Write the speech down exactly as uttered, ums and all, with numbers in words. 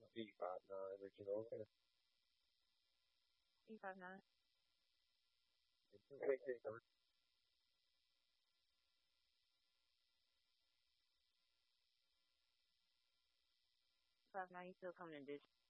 B five nine original. E five nine. Five nine. You still coming in digital?